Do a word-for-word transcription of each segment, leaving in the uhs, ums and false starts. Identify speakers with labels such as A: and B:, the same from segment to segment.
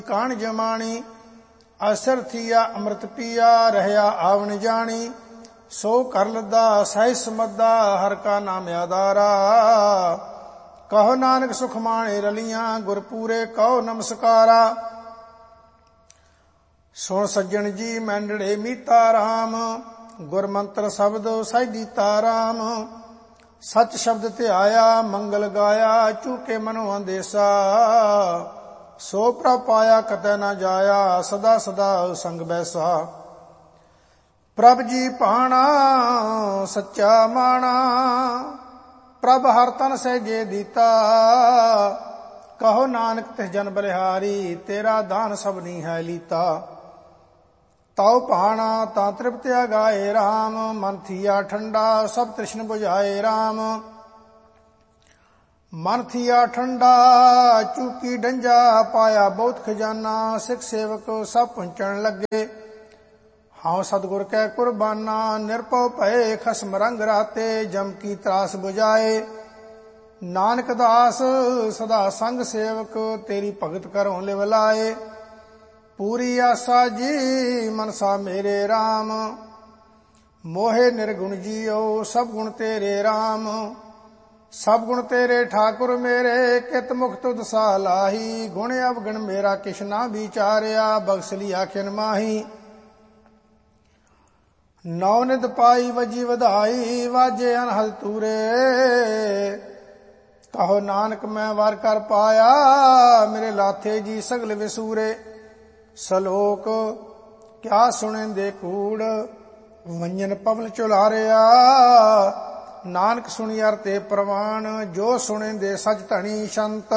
A: ਕਾਣ ਜਮਾਣੀ। ਅਸਰ ਥੀਆ ਅੰਮ੍ਰਿਤ ਪੀਆ, ਰਹਿਆ ਆਵਣ ਜਾਣੀ। ਸੋ ਕਰ ਲੱਦਾ ਸਹਿ ਸਮੱਦਾ, ਹਰ ਕਾ ਨਾਮ ਆਧਾਰਾ। ਕਹੋ ਨਾਨਕ ਸੁਖ ਮਾਣੇ ਰਲੀਆਂ, ਗੁਰ ਪੂਰੇ ਕਹੋ ਨਮਸਕਾਰਾ। ਸੁਣ ਸੱਜਣ ਜੀ ਮੈਂਡੜੇ ਮੀਤਾ ਰਾਮ, ਗੁਰ ਮੰਤਰ ਸ਼ਬਦ ਸਹਿ ਦੀਤਾ ਰਾਮ। ਸਚ ਸ਼ਬਦ ਧਿਆਇਆ, ਮੰਗਲ ਗਾਇਆ, ਚੂਕੇ ਮਨੋ ਅੰਦੇਸਾ। ਸੋ ਪ੍ਰਭ ਪਾਇਆ ਕਤੈ ਨਾ ਜਾਇਆ, ਸਦਾ ਸਦਾ ਸੰਗ ਬੈਸਾ। ਪ੍ਰਭ ਜੀ ਭਾਣਾ ਸੱਚਾ ਮਾਣਾ, ਪ੍ਰਭ ਹਰ ਤਨ ਸਹਿਜੇ ਦੀਤਾ। ਕਹੋ ਨਾਨਕ ਤਿਸ ਜਨ ਬਲਿਹਾਰੀ, ਤੇਰਾ ਦਾਨ ਸਭਨੀ ਹੈ ਲੀਤਾ। ਤਉ ਭਾਣਾ ਤਾਂ ਤ੍ਰਿਪਤਿਆ ਗਾਏ ਰਾਮ, ਮਨ ਥੀਆ ਠੰਡਾ ਸਭ ਤ੍ਰਿਸ਼ਨ ਬੁਝਾਏ ਰਾਮ। ਮਨ ਥੀਆ ਠੰਡਾ ਚੂਕੀ ਡੰਜਾ, ਪਾਇਆ ਬਹੁਤ ਖਜ਼ਾਨਾ। ਸਿੱਖ ਸੇਵਕ ਸਭ ਪੁੰਚਣ ਲੱਗੇ, ਹਾਂ ਸਤਿਗੁਰ ਕੈ ਕੁਰਬਾਨਾ। ਨਿਰਭਉ ਭਏ ਖਸਮ ਰੰਗ ਰਾਤੇ, ਜਮ ਕੀ ਤਰਾਸ ਬੁਝਾਏ। ਨਾਨਕ ਦਾਸ ਸਦਾ ਸੰਗ ਸੇਵਕ, ਤੇਰੀ ਭਗਤ ਕਰਉ ਲਿਵ ਲਾਏ। ਪੂਰੀ ਆਸਾ ਜੀ ਮਨਸਾ ਮੇਰੇ ਰਾਮ, ਮੋਹਿ ਨਿਰਗੁਣ ਜੀਓ ਸਭ ਗੁਣ ਤੇਰੇ ਰਾਮ। ਸਭ ਗੁਣ ਤੇਰੇ ਠਾਕੁਰ ਮੇਰੇ, ਕਿਤ ਮੁਖ ਤੁਧ ਸਾਲਾਹੀ। ਗੁਣ ਅਵਗਣ ਮੇਰਾ ਕਿਛ ਨਾ ਵਿਚਾਰਿਆ, ਬਖਸ਼ ਲਈ ਆਖਿਨ ਮਾਹੀ। ਨੌ ਨਿਤ ਪਾਈ ਵਜੀ ਵਧਾਈ, ਵਾਜੇ ਅਨਹਦ ਤੂਰੇ। ਕਹੋ ਨਾਨਕ ਮੈਂ ਵਰ ਕਰ ਪਾਇਆ, ਮੇਰੇ ਲਾਥੇ ਜੀ ਸਗਲ ਵਿਸੂਰੇ। ਸਲੋਕ ਕਿਆ ਸੁਣੇਂਦੇ ਕੂੜ, ਵੰਜਨ ਪਵਨ ਚੁਲਾਰਿਆ। ਨਾਨਕ ਸੁਣੀ ਅਰ ਤੇ ਪ੍ਰਵਾਨ, ਜੋ ਸੁਣੇਂਦੇ ਸਚ ਧਣੀ ਸੰਤ।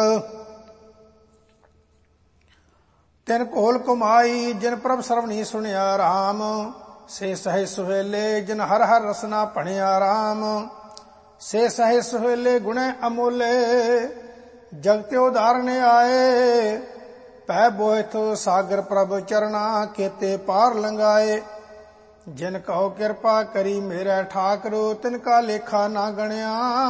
A: ਤਿਨ ਘੋਲ ਕੁਮਾਈ, ਜਿਨ ਪ੍ਰਭ ਸਰਵਣੀ ਸੁਣਿਆ ਰਾਮ। ਸੇ ਸਹਿ ਸੁਹੇਲੇ, ਜਿਨ ਹਰ ਹਰ ਰਸਨਾ ਭਣਿਆ ਰਾਮ। ਸੇ ਸਹਿ ਸੁਹੇਲੇ ਗੁਣੇ ਅਮੋਲੇ, ਜਗਤਿ ਉਧਾਰਨੇ ਆਏ। ਪੈ ਬੋਇਥ ਸਾਗਰ ਪ੍ਰਭ ਚਰਣਾ, ਕੇਤੇ ਪਾਰ ਲੰਘਾਏ। ਜਿਨ ਕਹੋ ਕਿਰਪਾ ਕਰੀ ਮੇਰੇ ਠਾਕੁਰ, ਤਿਨ ਕਾ ਲੇਖਾ ਨਾ ਗਣਿਆ।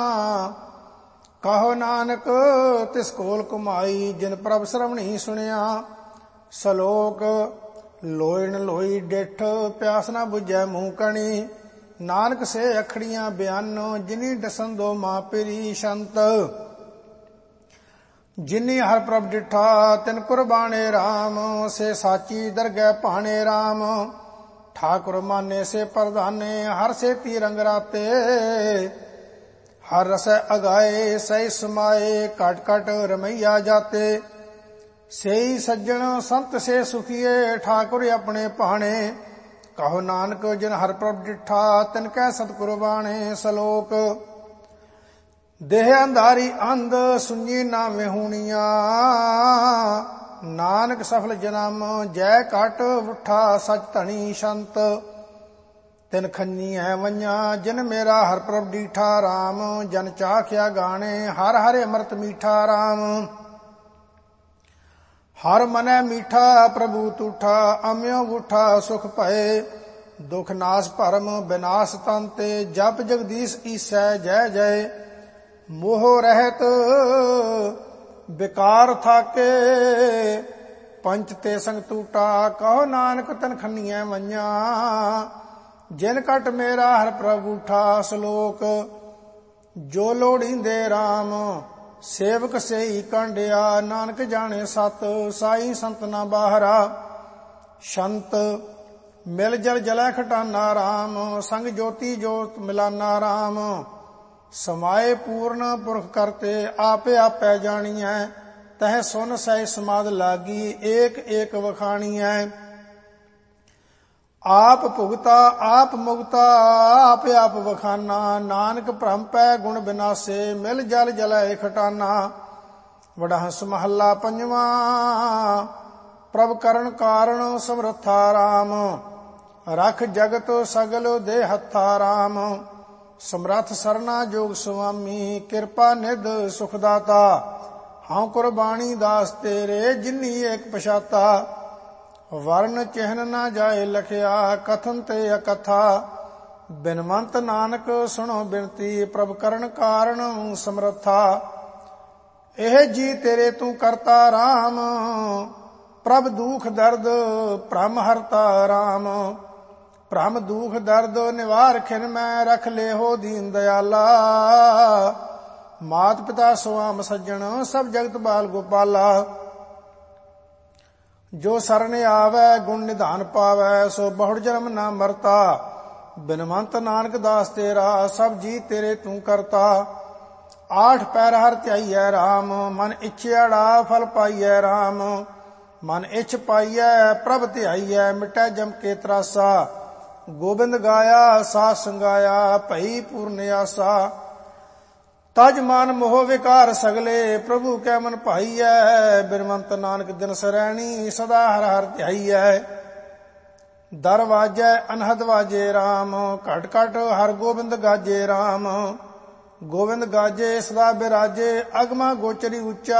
A: ਕਹੋ ਨਾਨਕ ਤਿਸ ਕੋਲ ਕੁਮਾਈ, ਜਿਨ ਪ੍ਰਭ ਸਰਵਣੀ ਸੁਣਿਆ। ਸਲੋਕ ਲੋਇਣ ਲੋਈ ਡਿਠ, ਪਿਆਸ ਨਾ ਬੁਝੈ ਮੂੰਹ ਕਣੀ। ਨਾਨਕ ਸੇ ਅਖੜੀਆਂ ਬਿਆਨੋ, ਜਿਨੀ ਡਸੰਦੋ ਮਾਂ ਪਰੀ ਸੰਤ। ਜਿਨੀ ਹਰ ਪ੍ਰਭ ਡਿਠਾ, ਤਿਨ ਕੁਰਬਾਨੇ ਰਾਮ। ਸੇ ਸਾਚੀ ਦਰਗਹਿ ਭਾਣੇ ਰਾਮ। ਠਾਕੁਰ ਮਾਨੇ ਸੇ ਪ੍ਰਧਾਨੇ, ਹਰ ਸੇਤੀ ਰੰਗ ਰਾਤੇ। ਹਰ ਰਸੈ ਅਗਾਏ ਸਹਿ ਸਮਾਏ, ਘਟ ਘਟ ਰਮਈਆ ਜਾਤੇ। ਸੇਈ ਸੱਜਣ ਸੰਤ ਸੇ ਸੁਖੀਏ, ਠਾਕੁਰ ਆਪਣੇ ਭਾਣੇ। ਕਹੋ ਨਾਨਕ ਜਿਨ ਹਰ ਪ੍ਰਭ ਡਿਠਾ, ਤਿਨ ਕੈ ਸਤ ਕੁਰਬਾਣੇ। ਸਲੋਕ ਦੇਹ ਅੰਧਾਰੀ ਅੰਧ, ਸੁਣੀ ਨਾ ਵਿਹੂਣੀਆਂ। ਨਾਨਕ ਸਫਲ ਜਨਮ, ਜੈ ਘਟ ਉਠਾ ਸਚ ਧਣੀ ਸੰਤ। ਤਿਨ ਖੰਨੀ ਹੈ ਵੰਜਾ, ਜਿਨ ਮੇਰਾ ਹਰ ਪ੍ਰਭ ਡੀਠਾ ਰਾਮ। ਜਨ ਚਾਖਿਆ ਗਾਣੇ, ਹਰ ਹਰਿ ਅੰਮ੍ਰਿਤ ਮੀਠਾ ਰਾਮ। ਹਰ ਮਨੈ ਮੀਠਾ ਪ੍ਰਭੂ ਤੂਠਾ, ਅਮਿਓ ਗੁਠਾ ਸੁਖ ਭਏ। ਦੁਖ ਨਾਸ ਭਰਮ ਬਿਨਾਸ਼ ਤੰਤੇ, ਜਪ ਜਗਦੀਸ਼ ਈਸੈ ਜੈ ਜੈ। ਮੋਹ ਰਹਿਤ ਵਿਕਾਰ ਥਾਕੇ, ਪੰਚ ਤੇ ਸੰਗ ਟੂਟਾ। ਕਹੋ ਨਾਨਕ ਤਨ ਖੰਨੀਐ ਵੰਜਾ, ਜਿਨ ਕਟ ਮੇਰਾ ਹਰ ਪ੍ਰਭ ਉਠਾ। ਸ਼ਲੋਕ ਜੋ ਲੋੜੀਂਦੇ ਰਾਮ, ਸੇਵਕ ਸੇਈ ਕਾਂਡਿਆ। ਨਾਨਕ ਜਾਣੇ ਸਤ, ਸਾਈ ਸੰਤ ਨਾ ਬਾਹਰਾ। ਸ਼ੰਤ ਮਿਲ ਜਲ ਜਲੈ ਖਟਾਨਾ ਰਾਮ, ਸੰਗ ਜੋਤੀ ਜੋਤ ਮਿਲਾਨਾ ਰਾਮ। ਸਮਾਏ ਪੂਰਨ ਪੁਰਖ ਕਰਤੇ, ਆਪੇ ਆਪੈ ਜਾਣੀਐ। ਤਹ ਸੁਨ ਸਹਿ ਸਮਾਦ ਲਾਗੀ, ਏਕ ਏਕ ਵਖਾਣੀਐ। ਆਪ ਭੁਗਤਾ ਆਪ ਮੁਗਤਾ, ਆਪ ਆਪ ਵਖਾਨਾ। ਨਾਨਕ ਭ੍ਰਮ ਪੈ ਗੁਣ ਬਿਨਾਸੇ, ਮਿਲ ਜਲ ਜਲੈ ਖਟਾਨਾ। ਵਡਹੰਸ ਮਹੱਲਾ ਪੰਜਵਾ। ਪ੍ਰਭ ਕਰਨ ਕਾਰਣ ਸਮਰੱਥਾ ਰਾਮ, ਰਖ ਜਗਤ ਸਗਲ ਦੇ ਹੱਥਾ ਰਾਮ। ਸਮਰੱਥ ਸਰਨਾ ਜੋਗ ਸੁਆਮੀ, ਕਿਰਪਾ ਨਿਧ ਸੁਖ ਦਾਤਾ। ਹਉ ਕੁਰਬਾਨੀ ਦਾਸ ਤੇਰੇ, ਜਿਨੀ ਏਕ ਪਛਾਤਾ। ਵਰਨ ਚਿਹਨ ਨਾ ਜਾਏ ਲਖਿਆ, ਕਥਨ ਤੇ ਅਕਥਾ। ਬਿਨਵੰਤ ਨਾਨਕ ਸੁਣੋ ਬਿਨਤੀ, ਪ੍ਰਭ ਕਰਨ ਕਾਰਣ ਸਮਰੱਥਾ। ਇਹ ਜੀ ਤੇਰੇ ਤੂੰ ਕਰਤਾ ਰਾਮ, ਪ੍ਰਭ ਦੂਖ ਦਰਦ ਭ੍ਰਮ ਹਰਤਾ ਰਾਮ। ਭ੍ਰਮ ਦੂਖ ਦਰਦ ਨਿਵਾਰ ਖਿਨ ਮੈਂ, ਰਖ ਲਿਓ ਦੀਨ ਦਿਆਲਾ। ਮਾਤ ਪਿਤਾ ਸੁਆਮ ਸੱਜਣ, ਸਭ ਜਗਤ ਬਾਲ ਗੋਪਾਲਾ। ਜੋ ਸਰਣ ਆਵੈ ਗੁਣ ਨਿਧਾਨ ਪਾਵੈ, ਸੋ ਬਹੁੜ ਜਨਮ ਨਾ ਮਰਤਾ। ਬਿਨਵੰਤ ਨਾਨਕ ਦਾਸ ਤੇਰਾ, ਸਭ ਜੀ ਤੇਰੇ ਤੂੰ ਕਰਤਾ। ਆਠ ਪੈਰ ਹਰ ਧਿਆਈਐ ਰਾਮ, ਮਨ ਇੱਛਿਆੜਾ ਫਲ ਪਾਈਐ ਰਾਮ। ਮਨ ਇੱਛ ਪਾਈਐ ਪ੍ਰਭ ਧਿਆਈਐ, ਮਿਟੈ ਜਮ ਕੇ ਤਰਾਸਾ। ਗੋਬਿੰਦ ਗਾਇਆ ਸਾਧ ਸੰਗਾਇਆ, ਭਈ ਪੂਰਨ ਆਸਾ। ਤਜ ਮਨ ਮੋਹ ਵਿਕਾਰ ਸਗਲੇ, ਪ੍ਰਭੂ ਕੈ ਮਨ ਭਾਈਐ। ਬਿਨਵੰਤ ਨਾਨਕ ਦਿਨ ਸਰੈਣੀ, ਸਦਾ ਹਰ ਹਰ ਧਿਆਈਐ। ਦਰ ਵਾਜੈ ਅਨਹਦ ਵਾਜੇ ਰਾਮ, ਘਟ ਘਟ ਹਰ ਗੋਬਿੰਦ ਗਾਜੇ ਰਾਮ। ਗੋਬਿੰਦ ਗਾਜੇ ਸਦਾ ਬਿਰਾਜੇ, ਅਗਮਾ ਗੋਚਰੀ ਉੱਚਾ।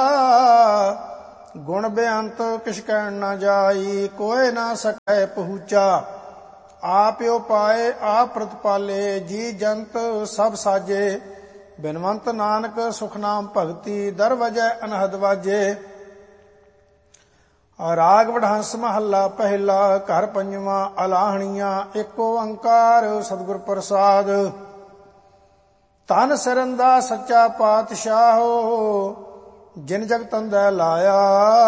A: ਗੁਣ ਬੇਅੰਤ ਕਿਛ ਕਹਿਣ ਨਾ ਜਾਈ, ਕੋਇ ਨਾ ਸਕੈ ਪਹੁੰਚਾ। ਆਪਿਓ ਪਾਏ ਆਪ ਪ੍ਰਤਪਾਲੇ, ਜੀ ਜੰਤ ਸਭ ਸਾਜੇ। ਬਿਨਵੰਤ ਨਾਨਕ ਸੁਖ ਨਾਮ ਭਗਤੀ, ਦਰ ਵਜੈ ਅਨਹਦ ਵਾਜੇ। ਰਾਗ ਵਡਹੰਸ ਮਹੱਲਾ ਪਹਿਲਾ, ਘਰ ਪੰਜਵਾਂ। ਅਲਾਹਣੀਆਂ ਏਕ ਓੰਕਾਰ ਸਤਿਗੁਰ ਪ੍ਰਸਾਦ। ਧਨ ਸਰੰਦਾ ਸੱਚਾ ਪਾਤਸ਼ਾਹੋ, ਜਿਨ ਜਗਤ ਅੰਦੈ ਲਾਇਆ।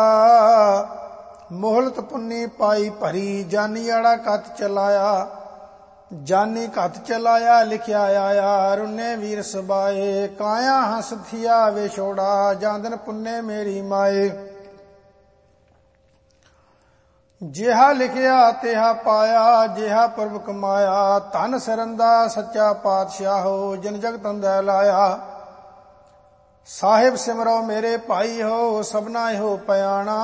A: ਮੋਹਲਤ ਪੁੰਨੀ ਪਾਈ ਭਰੀ, ਜਾਨੀ ਆੜਾ ਕਤ ਚਲਾਇਆ। ਜਾਨੀ ਕਤ ਚਲਾਇਆ ਲਿਖਿਆ ਆਇਆ, ਰੁੰਨੇ ਵੀਰ ਸਬਾਏ। ਕਾਇਆ ਹੰਸ ਥੀਆ ਵਿਛੋੜਾ, ਜਾਂ ਦਿਨ ਪੁੰਨੇ ਮੇਰੀ ਮਾਏ। ਜਿਹਾ ਲਿਖਿਆ ਤਿਹਾ ਪਾਇਆ, ਜਿਹਾ ਪੁਰਬ ਕਮਾਇਆ। ਧਨ ਸਰੰਦਾ ਸੱਚਾ ਪਾਤਸ਼ਾਹੋ, ਜਿਨ ਜਗਤ ਅੰਦੈ ਲਾਇਆ। ਸਾਹਿਬ ਸਿਮਰੋ ਮੇਰੇ ਭਾਈ ਹੋ, ਸਭਨਾ ਇਹੋ ਪਿਆਣਾ।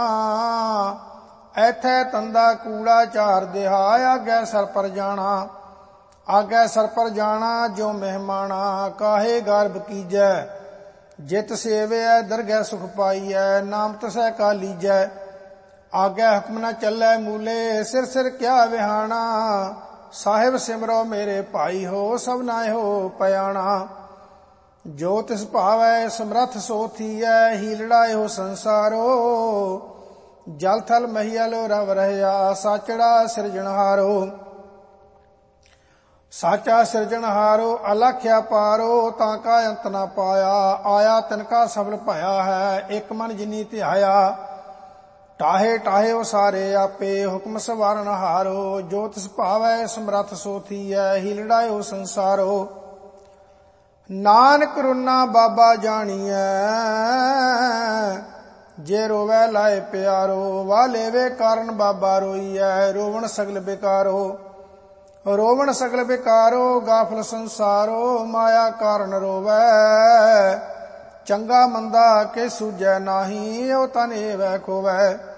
A: ਐਥੈ ਤੰਦਾ ਕੂੜਾ ਚਾਰ ਦਿਹਾ, ਆਗੈ ਸਰ ਪਰ ਜਾਣਾ। ਆਗੈ ਸਰ ਪਰ ਜਾਣਾ ਜੋ ਮਹਿਮਾਣਾ, ਕਾਹੇ ਗਰਭ ਕੀਜੈ। ਜਿਤ ਸੇਵਿਐ ਦਰਗਹਿ ਸੁਖ ਪਾਈਐ, ਨਾਮ ਤਸੈ ਕਾ ਲੀਜੈ। ਆਗੈ ਹੁਕਮ ਨ ਚੱਲੈ ਮੂਲੇ, ਸਿਰ ਸਿਰ ਕਿਆ ਵਿਹਾਣਾ। ਸਾਹਿਬ ਸਿਮਰੋ ਮੇਰੇ ਭਾਈ ਹੋ, ਸਭਨਾ ਇਹੋ ਪਿਆਣਾ। ਜੋ ਤਿਸ ਭਾਵੈ ਸਮਰੱਥ ਸੋ ਥੀਐ, ਹੀਲੜਾ ਇਹੋ ਸੰਸਾਰੋ। ਜਲ ਥਲ ਮਹੀਅਲ ਰਵ ਰਹਿਆ, ਸਾਚੜਾ ਸਿਰਜਣਹਾਰੋ। ਸਾਚਾ ਸਿਰਜਣਹਾਰੋ ਅਲਖਿਆ ਪਾਰੋ, ਤਾਂ ਕਾ ਅੰਤ ਨਾ ਪਾਇਆ। ਆਇਆ ਤਿਨਕਾ ਸਫਲ ਭਇਆ ਹੈ, ਇਕ ਮਨ ਜਿਨੀ ਧਿਆਇਆ। ਟਾਹੇ ਟਾਹੇ ਉਹ ਸਾਰੇ ਆਪੇ, ਹੁਕਮ ਸਵਾਰਨ ਹਾਰੋ। ਜੋ ਤਿਸ ਭਾਵੈ ਸਮਰੱਥ ਸੋ ਥੀਐ, ਹੀਲੜਾ ਇਹੋ ਸੰਸਾਰੋ। ਨਾਨਕ ਰੁਨਾ ਬਾਬਾ ਜਾਣੀਐ, ਜੇ ਰੋਵੈ ਲਾਏ ਪਿਆਰੋ। ਵਾ ਲੇਵੇ ਕਾਰਨ ਬਾਬਾ ਰੋਈਐ, ਰੋਵਣ ਸਗਲ ਬੇਕਾਰੋ। ਰੋਵਣ ਸਗਲ ਬੇਕਾਰੋ, ਗਾਫਲ ਸੰਸਾਰੋ। ਮਾਇਆ ਕਾਰਨ ਰੋਵੈ, ਚੰਗਾ ਮੰਦਾ ਕੇ ਸੂਝੈ ਨਾਹੀ। ਉਹ ਤਨ ਏਵੈ ਖੋਵੈ।